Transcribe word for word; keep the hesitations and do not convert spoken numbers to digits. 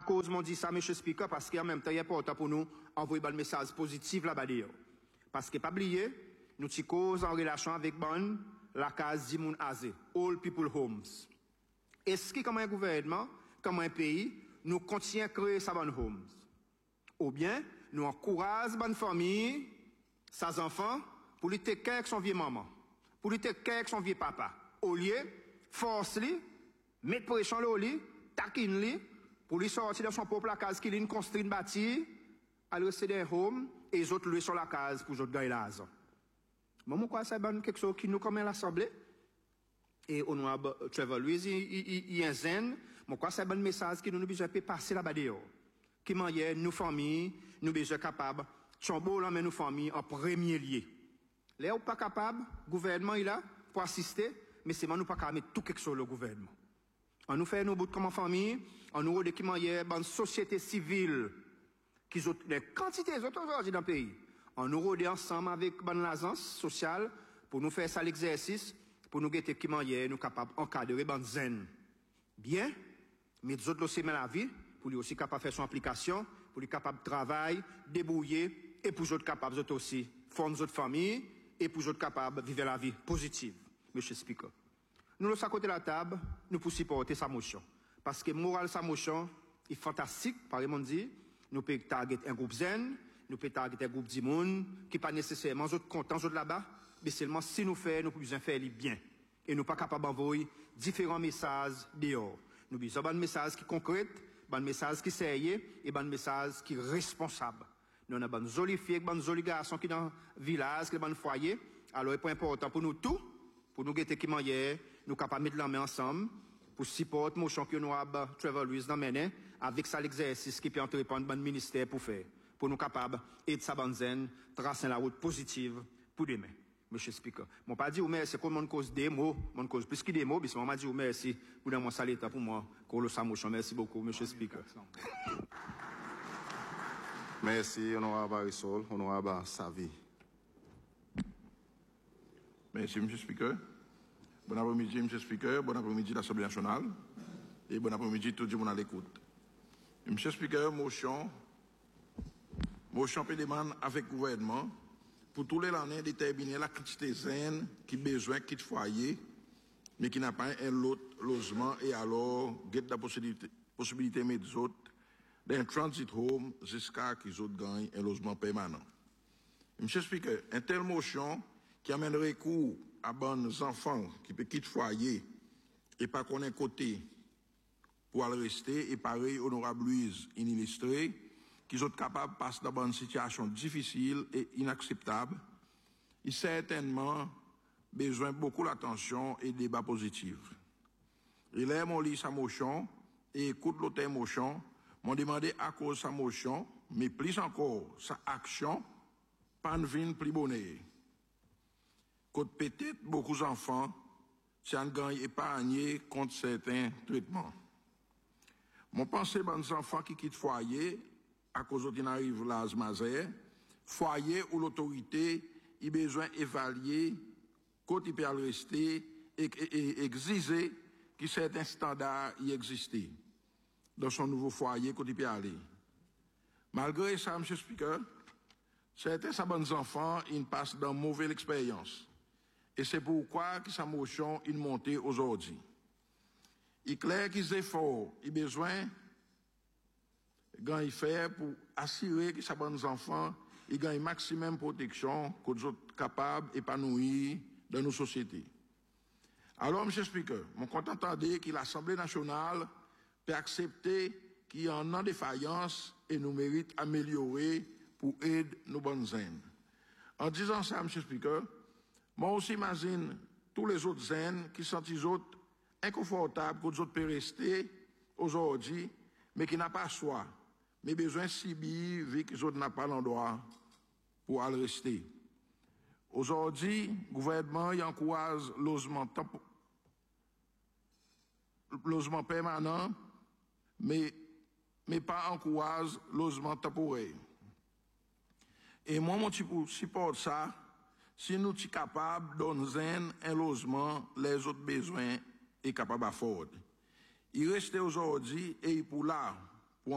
cause m'on dit ça, M. Speaker, parce qu'en même temps, il est important pour nous envoyer un message positif là-bas. Parce que, pas oublier, nous sommes cause en relation avec bon, la case Dimoun Azé, All People Homes. Est-ce que, comme un gouvernement, comme un pays, nous continuons à créer sa bonne homes? Ou bien, nous encourageons bonne famille, ses enfants, pour lui take care avec son vieux maman, pour lui take care avec son vieux papa. Au lieu, force-lui, mettre pression au lit, taquine-lui, pour lui sortir de son propre case qu'il a construit une bâtie, aller rester dans un home, et les autres lui sur la case pour les autres gagner l'argent. Mais moi, quoi, c'est quelque chose qui nous comme l'Assemblée. Et au nom de Trevor Louise, il y a un zen. Moi, quoi, c'est un message qui nous besoin de passer là-bas dehors. Qui manière, nous, familles, nous besoin capables, sont beaux là, mais nous, familles, en premier lieu. Là, ou pas capable, le gouvernement, il a, pour assister, mais c'est nous pas capable de mettre tout quelque chose le gouvernement. On nous fait nos bouts comme famille, on nous rôde qui manière, dans société civile, qui ont des quantités d'autres aujourd'hui dans le pays. On nous rôde ensemble avec bonne l'agence sociale, pour nous faire ça l'exercice, pour nous guetter qui manière, nous capables d'encadrer bonne zen. Bien, mais les autres aussi, mais la vie, pour lui aussi capable de faire son application, pour lui capable de travailler, débrouiller, et pour les autres capables de aussi former nos autres familles, et pour les autres capables de vivre la vie positive, Monsieur Speaker. Nous, à côté de la table, nous pouvons supporter sa motion. Parce que moral sa motion est fantastique, par exemple dit, nous pouvons target un groupe zen, nous pouvons target un groupe d'imoun, qui pas nécessairement autres contents autres là-bas, mais seulement si nous faisons, nous pouvons faire les bien. Et nous pas capables d'envoyer différents messages dehors. Nous besoin d'un message qui est concret, un message qui est sérieux et un message qui est responsable. Nous avons des jolies filles, des jolies garçons qui sont dans le village, qui sont dans le foyer. Alors, il est important pour nous tous, pour nous guetter qui manière, nous capables de mettre la main ensemble, pour supporter mon champion noir, Trevor Louise, dans mener, avec ça l'exercice qui peut entrer par un ministère pour faire, pour nous capables, aider sa bande zen, tracer la route positive pour demain. Monsieur Speaker. Mon pas dit ou merci pour mon cause des mots, mon cause plus que des mots, mais on m'a dit ou merci pour donner mon salut pour moi, pour le samochon. Merci beaucoup, Monsieur Speaker. Merci, honorable Barisol, honorable Savi. Merci, Monsieur Speaker. Bon après-midi, Monsieur Speaker. Bon après-midi, l'Assemblée nationale. Et bon après-midi, tout le monde à l'écoute. Monsieur Speaker, motion, motion peut demander avec le gouvernement pour tous les années déterminer la quantité zen qui besoin quitte foyer, mais qui n'a pas un lot logement et alors get la possibilité, possibilité de mettre autres d'un transit home jusqu'à qu'ils autres gagnent un logement permanent. Monsieur Speaker, un tel motion qui amène recours à bons enfants qui peut quitter foyer et pas qu'on ait côté pour aller rester et pareil honorable Louise illustré qui sont capables de passer dans une situation difficile et inacceptable, il certainement besoin de beaucoup d'attention et de débats positifs. Et là, mon lit sa motion et écoute l'autre motion, m'ont demandé à cause de sa motion, mais plus encore, sa action, pas une vie plus bonheur. Côte peut-être beaucoup d'enfants, c'est un gagne épargné contre certains traitements. Mon pensée, les enfants qui quittent foyer, à cause d'une arrive l'asmazer, foyer où l'autorité a besoin d'évaluer, quand il peut rester et, et, et exiger que certains standards y existent dans son nouveau foyer quand il peut aller. Malgré ça, M. Speaker, certains de bons enfants, ils passent dans une mauvaise expérience. Et c'est pourquoi que sa motion est montée aujourd'hui. Il est clair qu'ils efforts, ils ont besoin de faire pour assurer que ces bons enfants ils gagnent maximum de protection, qu'ils soient capables d'épanouir dans nos sociétés. Alors, M. Speaker, je suis content d'entendre que l'Assemblée nationale peut accepter qu'il y en a défaillance et nous mérite améliorer pour aider nos bonnes zen. En disant ça, M. Speaker, moi aussi imagine tous les autres zen qui sont les autres inconfortables que les autres peuvent rester aujourd'hui, mais qui n'ont pas choix, mais besoin de subir vu qu'ils autres n'ont pas l'endroit pour aller rester. Aujourd'hui, le gouvernement y encourage le logement, temp- logement permanent, mais, mais pas encourage le logement temporaire. Et moi, mon type supporte ça, si nous sommes capables de donner un logement, les autres besoins sont capables d'afford. Il reste aujourd'hui, et pour là,